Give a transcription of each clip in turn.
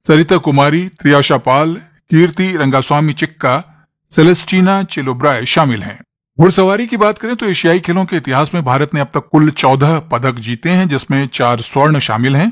सरिता कुमारी, त्रियाशा पाल, कीर्ति रंगास्वामी चिक्का, सेलेस्टीना चिलोब्राय शामिल हैं। घुड़सवारी की बात करें तो एशियाई खेलों के इतिहास में भारत ने अब तक कुल 14 पदक जीते हैं, जिसमें 4 स्वर्ण शामिल हैं।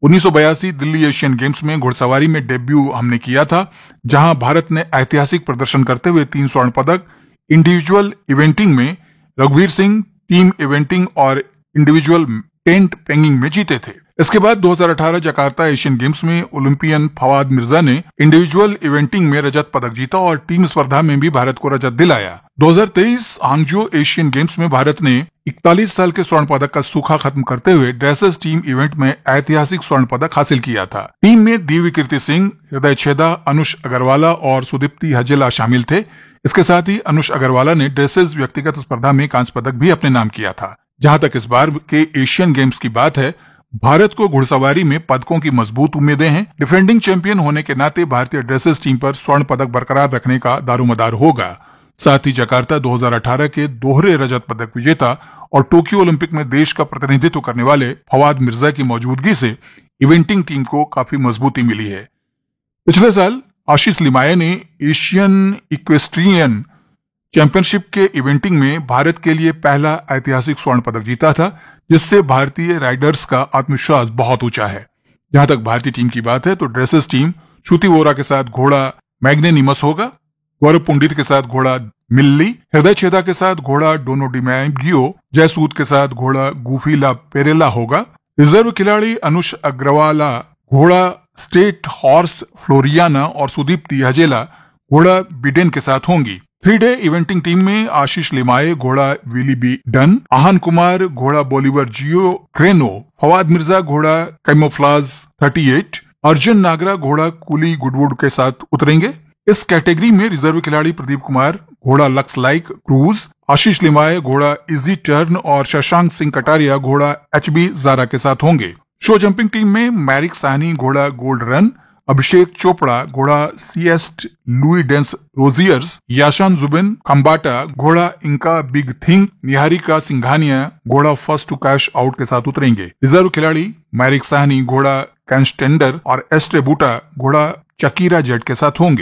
1982 दिल्ली एशियन गेम्स में घुड़सवारी में डेब्यू हमने किया था, जहां भारत ने ऐतिहासिक प्रदर्शन करते हुए 3 स्वर्ण पदक इंडिविजुअल इवेंटिंग में रघुवीर सिंह, टीम इवेंटिंग और इंडिविजुअल टेंट पेंगिंग में जीते थे। इसके बाद 2018 जकार्ता एशियन गेम्स में ओलंपियन फवाद मिर्जा ने इंडिविजुअल इवेंटिंग में रजत पदक जीता और टीम स्पर्धा में भी भारत को रजत दिलाया। 2023 हांगजो एशियन गेम्स में भारत ने 41 साल के स्वर्ण पदक का सूखा खत्म करते हुए ड्रेसेस टीम इवेंट में ऐतिहासिक स्वर्ण पदक हासिल किया था। टीम में दिव्य कीर्ति सिंह, हृदय छेदा, अनुष अग्रवाला और सुदीप्ति हजेला शामिल थे। इसके साथ ही अनुष अग्रवाला ने ड्रेसेस व्यक्तिगत स्पर्धा में कांस्य पदक भी अपने नाम किया था। जहां तक इस बार के एशियन गेम्स की बात है, भारत को घुड़सवारी में पदकों की मजबूत उम्मीदें हैं। डिफेंडिंग चैंपियन होने के नाते भारतीय ड्रेसेस टीम पर स्वर्ण पदक बरकरार रखने का दारोमदार होगा। साथ ही जकार्ता 2018 के दोहरे रजत पदक विजेता और टोक्यो ओलंपिक में देश का प्रतिनिधित्व करने वाले फवाद मिर्जा की मौजूदगी से इवेंटिंग टीम को काफी मजबूती मिली है। पिछले साल आशीष लिमाये ने एशियन इक्वेस्ट्रियन चैंपियनशिप के इवेंटिंग में भारत के लिए पहला ऐतिहासिक स्वर्ण पदक जीता था, जिससे भारतीय राइडर्स का आत्मविश्वास बहुत ऊंचा है। जहां तक भारतीय टीम की बात है तो ड्रेसेस टीम श्रुति वोरा के साथ घोड़ा मैग्नेनिमस होगा, गौरव पुंडित के साथ घोड़ा मिल्ली, हृदय छेदा के साथ घोड़ा डोनो डिमैगियो, जयसूद के साथ घोड़ा गुफीला पेरेला होगा। रिजर्व खिलाड़ी अनुष अग्रवाला घोड़ा स्टेट हॉर्स फ्लोरियाना और सुदीप्ति हजेला घोड़ा बिडेन के साथ होंगी। 3-डे इवेंटिंग टीम में आशीष लिमाये घोड़ा विली बी डन, आहन कुमार घोड़ा बोलिवर जियो क्रेनो, फवाद मिर्जा घोड़ा कैमोफ्लाज 38, अर्जुन नागरा घोड़ा कुली गुडवुड के साथ उतरेंगे। इस कैटेगरी में रिजर्व खिलाड़ी प्रदीप कुमार घोड़ा लक्स लाइक क्रूज, आशीष लिमाये घोड़ा इजी टर्न और शशांक सिंह कटारिया घोड़ा एचबी जारा के साथ होंगे। शो जंपिंग टीम में मैरिक साहनी घोड़ा गोल्ड रन, अभिषेक चोपड़ा घोड़ा सीएस्ट लुई डेंस रोजियर्स, याशान जुबिन खम्बाटा घोड़ा Inca big thing, Niharika Singhania घोड़ा फर्स्ट टू कैश आउट के साथ उतरेंगे। रिजर्व खिलाड़ी मैरिक साहनी घोड़ा कैंस्टेंडर और एस्ट्रे बूटा घोड़ा चकीरा जेट के साथ होंगे।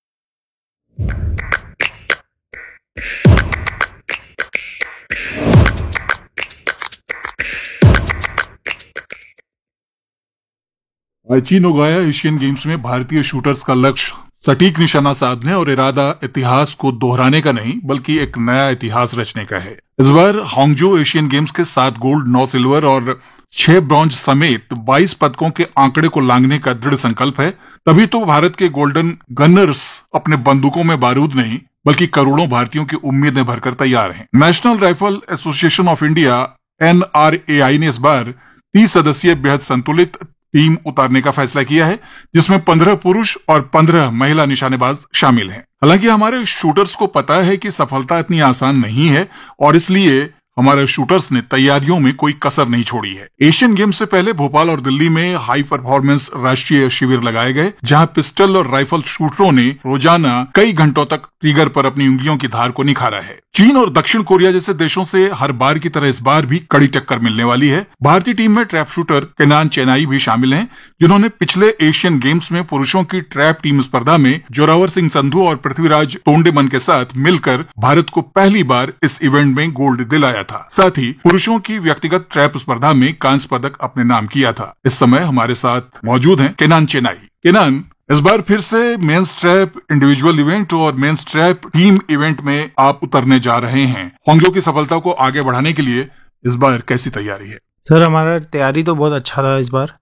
आईची नोगाया एशियन गेम्स में भारतीय शूटर्स का लक्ष्य सटीक निशाना साधने और इरादा इतिहास को दोहराने का नहीं बल्कि एक नया इतिहास रचने का है। इस बार हांगजो एशियन गेम्स के 7 गोल्ड, 9 सिल्वर और 6 ब्रॉन्ज समेत 22 पदकों के आंकड़े को लांघने का दृढ़ संकल्प है। तभी तो भारत के गोल्डन गनर्स अपने बंदूकों में बारूद नहीं बल्कि करोड़ों भारतीयों की उम्मीदें भरकर तैयार हैं। National rifle association of India NRAI ने इस बार 30 सदस्यीय बेहद संतुलित टीम उतारने का फैसला किया है, जिसमें 15 पुरुष और 15 महिला निशानेबाज शामिल हैं। हालांकि हमारे शूटर्स को पता है कि सफलता इतनी आसान नहीं है और इसलिए हमारे शूटर्स ने तैयारियों में कोई कसर नहीं छोड़ी है। एशियन गेम्स से पहले भोपाल और दिल्ली में हाई परफॉर्मेंस राष्ट्रीय शिविर लगाए गए, जहां पिस्टल और राइफल शूटरों ने रोजाना कई घंटों तक ट्रिगर पर अपनी उंगलियों की धार को निखारा है। चीन और दक्षिण कोरिया जैसे देशों से हर बार की तरह इस बार भी कड़ी टक्कर मिलने वाली है। भारतीय टीम में ट्रैप शूटर केनान चेनाई भी शामिल हैं, जिन्होंने पिछले एशियन गेम्स में पुरुषों की ट्रैप टीम स्पर्धा में जोरावर सिंह संधू और पृथ्वीराज तोंडेमन के साथ मिलकर भारत को पहली बार इस इवेंट में गोल्ड दिलाया था। साथ ही पुरुषों की व्यक्तिगत ट्रैप स्पर्धा में कांस्य पदक अपने नाम किया था। इस समय हमारे साथ मौजूद हैं केनान चेनाई। केनान, इस बार फिर से मेंस ट्रैप इंडिविजुअल इवेंट और मेंस ट्रैप टीम इवेंट में आप उतरने जा रहे हैं। हांगजो की सफलता को आगे बढ़ाने के लिए इस बार कैसी तैयारी है? सर, हमारा तैयारी तो बहुत अच्छा था इस बार।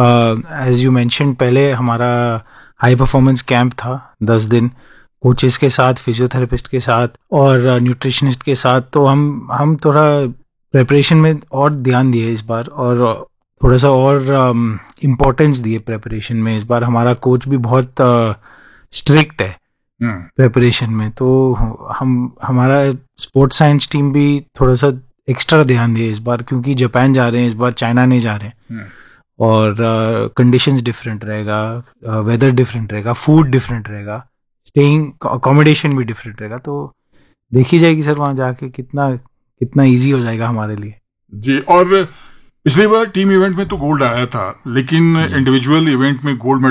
एज यू मेंशन, पहले हमारा हाई परफॉर्मेंस कैंप था 10 दिन, कोचेस के साथ, फिजियोथेरेपिस्ट के साथ और न्यूट्रिशनिस्ट के साथ। तो हम थोड़ा प्रिपरेशन में और ध्यान दिए इस बार और थोड़ा सा और इम्पोर्टेंस दिए प्रिपरेशन में। इस बार हमारा कोच भी बहुत स्ट्रिक्ट है प्रिपरेशन में, तो हमारा स्पोर्ट्स साइंस टीम भी थोड़ा सा एक्स्ट्रा ध्यान दिए इस बार, क्योंकि जापान जा रहे हैं इस बार, चाइना नहीं जा रहे हैं और कंडीशंस डिफरेंट रहेगा, वेदर डिफरेंट रहेगा, फूड डिफरेंट रहेगा, स्टेइंग अकोमोडेशन भी डिफरेंट रहेगा। तो देखी जाएगी सर वहाँ जाके कितना इजी हो जाएगा हमारे लिए। जी, और पिछली बार टीम इवेंट में तो गोल्ड आया था, लेकिन इंडिविजुअल इवेंट में गोल्ड